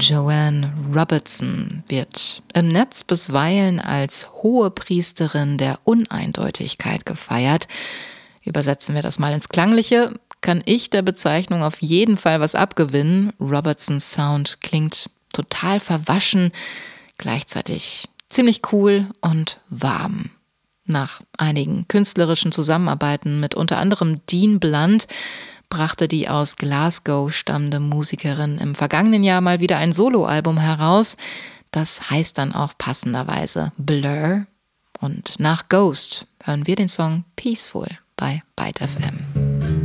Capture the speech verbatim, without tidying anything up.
Joanne Robertson wird im Netz bisweilen als Hohepriesterin der Uneindeutigkeit gefeiert. Übersetzen wir das mal ins Klangliche, kann ich der Bezeichnung auf jeden Fall was abgewinnen. Robertsons Sound klingt total verwaschen, gleichzeitig ziemlich cool und warm. Nach einigen künstlerischen Zusammenarbeiten mit unter anderem Dean Blunt brachte die aus Glasgow stammende Musikerin im vergangenen Jahr mal wieder ein Soloalbum heraus. Das heißt dann auch passenderweise Blur. Und nach Ghost hören wir den Song Peaceful bei Byte F M.